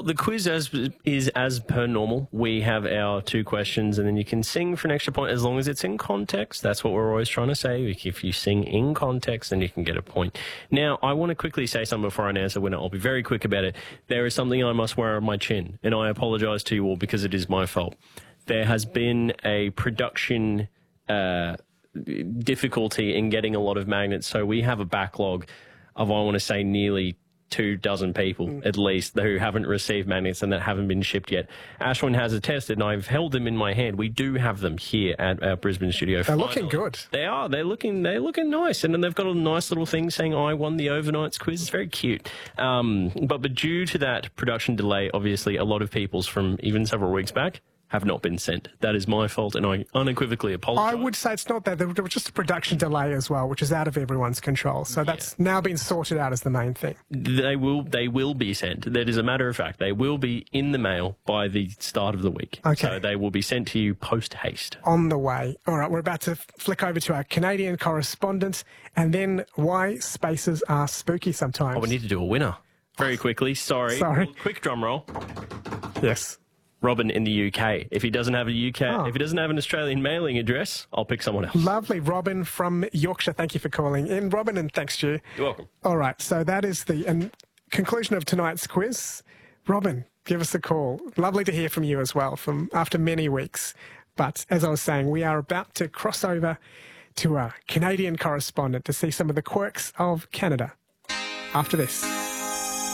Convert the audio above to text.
the quiz is as per normal. We have our 2 questions, and then you can sing for an extra point as long as it's in context. That's what we're always trying to say. If you sing in context, then you can get a point. Now, I want to quickly say something before I answer, when I'll be very quick about it. There is something I must wear on my chin, and I apologise to you all because it is my fault. There has been a production difficulty in getting a lot of magnets, so we have a backlog of, I want to say, nearly 24 people at least who haven't received magnets and that haven't been shipped yet. Ashwin has attested, and I've held them in my hand. We do have them here at our Brisbane studio. They're looking good. They are. They're looking nice, and then they've got a nice little thing saying I won the overnights quiz. It's very cute. But due to that production delay, obviously a lot of people's from even several weeks back have not been sent. That is my fault, and I unequivocally apologise. I would say it's not that. There was just a production delay as well, which is out of everyone's control. So that's now been sorted out as the main thing. They will be sent. That is a matter of fact. They will be in the mail by the start of the week. Okay. So they will be sent to you post-haste. On the way. All right, we're about to flick over to our Canadian correspondent, and then why spaces are spooky sometimes. Oh, we need to do a winner. Very quickly. Sorry. Quick drum roll. Yes. Robin in the UK. If he doesn't have if he doesn't have an Australian mailing address, I'll pick someone else. Lovely. Robin from Yorkshire. Thank you for calling in. Robin, and thanks, Stu. You're welcome. All right, so that is the conclusion of tonight's quiz. Robin, give us a call. Lovely to hear from you as well from after many weeks. But as I was saying, we are about to cross over to our Canadian correspondent to see some of the quirks of Canada after this.